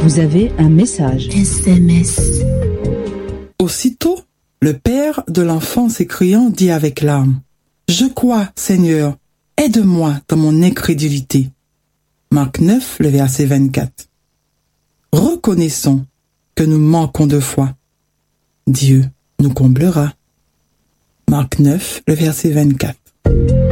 Vous avez un message. SMS. Aussitôt, le père de l'enfant s'écriant dit avec larmes, « Je crois, Seigneur, aide-moi dans mon incrédulité. » Marc 9, le verset 24. Reconnaissons que nous manquons de foi. Dieu nous comblera. Marc 9, le verset 24.